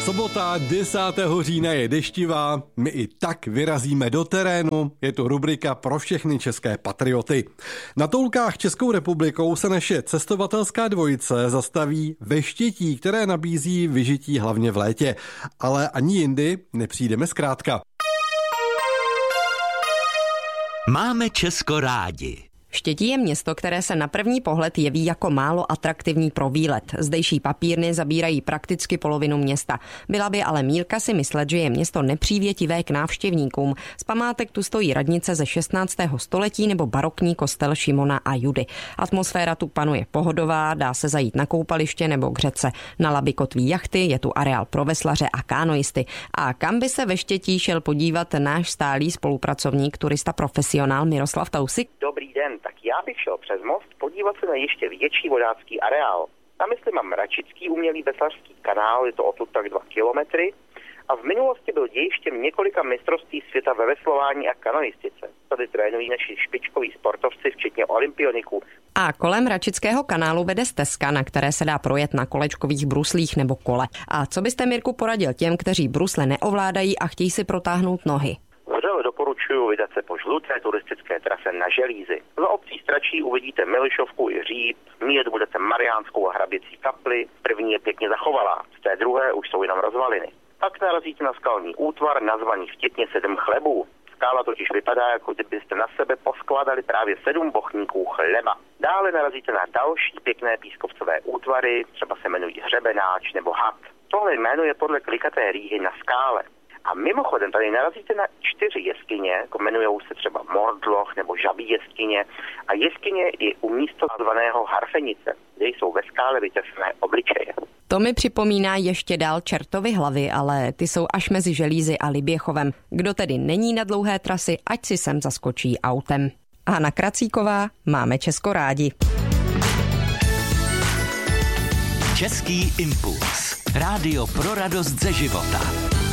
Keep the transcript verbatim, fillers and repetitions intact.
Sobota desátého října je deštivá, my i tak vyrazíme do terénu, je to rubrika pro všechny české patrioty. Na toulkách Českou republikou se naše cestovatelská dvojice zastaví ve Štětí, které nabízí vyžití hlavně v létě, ale ani jindy nepřijdeme zkrátka. Máme Česko rádi. Štětí je město, které se na první pohled jeví jako málo atraktivní pro výlet. Zdejší papírny zabírají prakticky polovinu města. Byla by ale mýlka si myslet, že je město nepřívětivé k návštěvníkům. Z památek tu stojí radnice ze šestnáctého století nebo barokní kostel Šimona a Judy. Atmosféra tu panuje pohodová, dá se zajít na koupaliště nebo k řece. Na Labi kotví jachty, je tu areál pro veslaře a kánoisty. A kam by se ve Štětí šel podívat náš stálý spolupracovník, turista profesionál Miroslav Tausik? Dobrý den. Tak já bych šel přes most podívat se na ještě větší vodácký areál. Na mysli mám Račický umělý veslařský kanál, je to odtud tak dva kilometry. A v minulosti byl dějištěm několika mistrovství světa ve veslování a kanoistice. Tady trénují naši špičkoví sportovci, včetně olympioniků. A kolem Račického kanálu vede stezka, na které se dá projet na kolečkových bruslích nebo kole. A co byste, Mirku, poradil těm, kteří brusle neovládají a chtějí si protáhnout nohy? Vřele doporučuji vydat se po žluté turistické trase na Želízy. Za obcí Stračí uvidíte Milišovku i Říp, míjet budete Mariánskou a Hraběcí kapli, první je pěkně zachovalá, z té druhé už jsou jenom rozvaliny. Pak narazíte na skalní útvar nazvaný vtipně sedm chlebů. Skála totiž vypadá, jako kdybyste na sebe poskládali právě sedm bochníků chleba. Dále narazíte na další pěkné pískovcové útvary, třeba se jmenují Hřebenáč nebo Had. Tohle jméno je podle klikaté rýhy na skále. A mimochodem tady narazíte na čtyři jeskyně, jako jmenujou se třeba Mordloch nebo Žabí jeskyně, a jeskyně je u místa zvaného Harfenice, kde jsou ve skále vytesané obličeje. To mi připomíná ještě dál Čertovy hlavy, ale ty jsou až mezi Želízy a Liběchovem. Kdo tedy není na dlouhé trasy, ať si sem zaskočí autem. Hana Kracíková, máme Česko rádi. Český impuls. Rádio pro radost ze života.